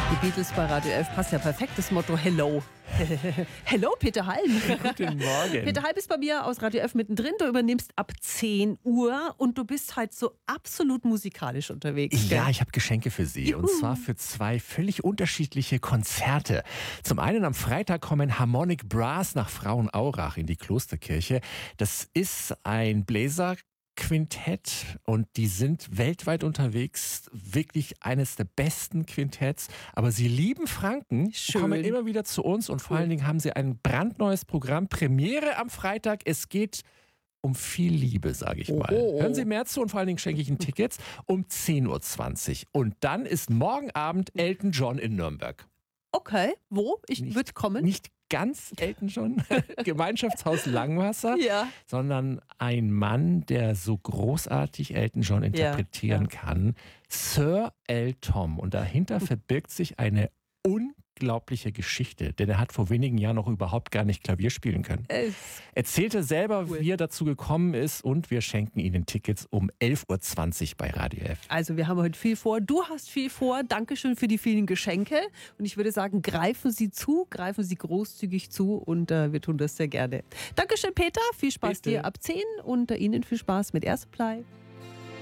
Die Beatles bei Radio 11 passt ja perfekt, das Motto Hello. Hello, Peter Halm. Guten Morgen. Peter Halm ist bei mir aus Radio 11 mittendrin. Du übernimmst ab 10 Uhr und du bist halt so absolut musikalisch unterwegs. Ja, gell? ich habe Geschenke für Sie. Juhu. Und zwar für 2 völlig unterschiedliche Konzerte. Zum einen am Freitag kommen Harmonic Brass nach Frauenaurach in die Klosterkirche. Das ist ein Bläserquintett und die sind weltweit unterwegs. Wirklich eines der besten Quintetts. Aber sie lieben Franken, Schön. kommen immer wieder zu uns und vor allen Dingen haben sie ein brandneues Programm. Premiere am Freitag. Es geht um viel Liebe, sage ich mal. Oh. Hören Sie mehr zu und vor allen Dingen schenke ich Ihnen Tickets um 10.20 Uhr. Und dann ist morgen Abend Elton John in Nürnberg. Okay, wo? Ich würde kommen. Nicht ganz Elton John, Gemeinschaftshaus Langwasser, Ja. sondern ein Mann, der so großartig Elton John interpretieren kann. Sir L. Tom. Und dahinter verbirgt sich eine unglaubliche Geschichte, denn er hat vor wenigen Jahren noch überhaupt gar nicht Klavier spielen können. Erzählte selber, wie er dazu gekommen ist und wir schenken Ihnen Tickets um 11.20 Uhr bei Radio F. Also wir haben heute viel vor. Du hast viel vor. Dankeschön für die vielen Geschenke. Und ich würde sagen, greifen Sie zu, greifen Sie großzügig zu und wir tun das sehr gerne. Dankeschön, Peter. Viel Spaß Bitte. dir ab 10 und Ihnen viel Spaß mit Air Supply.